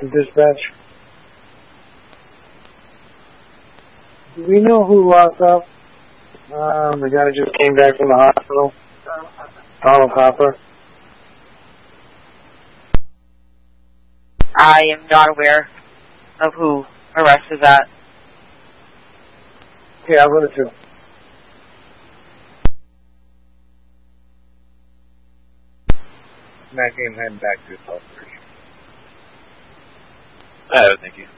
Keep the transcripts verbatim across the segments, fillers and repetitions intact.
from dispatch. Do we know who locked up? Um, the guy that just came back from the hospital. Donald Hopper. I am not aware of who arrested that. Yeah, I wanted to. Matt game heading back to South Bridge. Oh, thank you.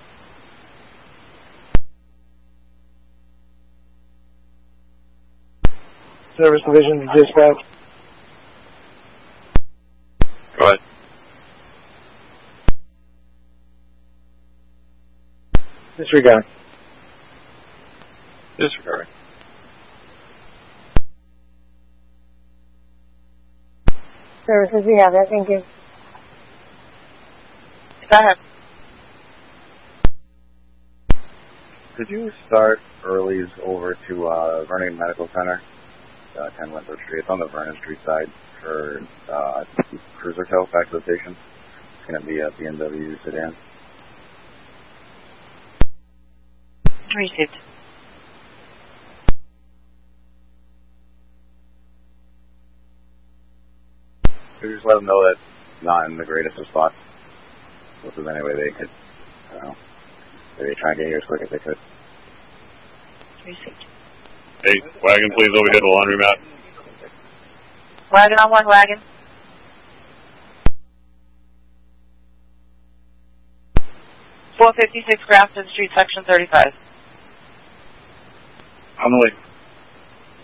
Service Division to dispatch. Go ahead. Disregard. Disregard. Services, we have that, thank you. Go ahead. Could you start earlies over to uh, Vernon Medical Center, uh, ten Wentworth Street? It's on the Vernon Street side for uh, Cruiser Tow back to the station. It's going to be a B M W sedan. Received. Could you just let them know that it's not in the greatest of spots? So if there's any way they could, I don't know, maybe try and get here as quick as they could. Received. Hey, wagon, please over here to the laundromat. Wagon on one wagon. four fifty-six Grafton Street, Section thirty-five. On the way.